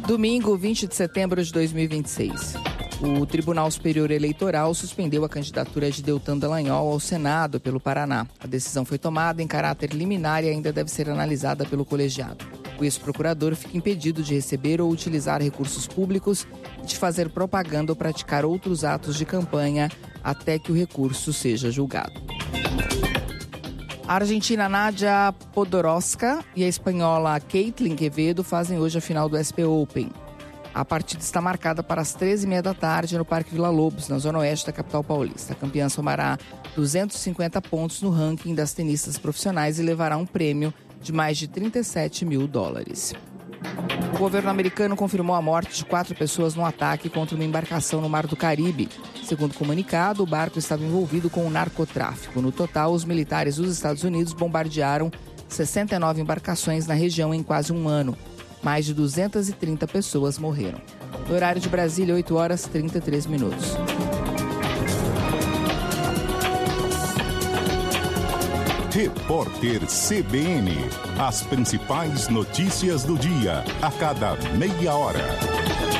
Domingo, 20 de setembro de 2026. O Tribunal Superior Eleitoral suspendeu a candidatura de Deltan Dallagnol ao Senado pelo Paraná. A decisão foi tomada em caráter liminar e ainda deve ser analisada pelo colegiado. O ex-procurador fica impedido de receber ou utilizar recursos públicos e de fazer propaganda ou praticar outros atos de campanha até que o recurso seja julgado. A argentina Nadia Podoroska e a espanhola Caitlin Quevedo fazem hoje a final do SP Open. A partida está marcada para as 13h30 da tarde no Parque Vila Lobos, na zona oeste da capital paulista. A campeã somará 250 pontos no ranking das tenistas profissionais e levará um prêmio de mais de $37 mil. O governo americano confirmou a morte de 4 pessoas num ataque contra uma embarcação no Mar do Caribe. Segundo o comunicado, o barco estava envolvido com o narcotráfico. No total, os militares dos Estados Unidos bombardearam 69 embarcações na região em quase um ano. Mais de 230 pessoas morreram. No horário de Brasília, 8h33. Repórter CBN. As principais notícias do dia, a cada meia hora.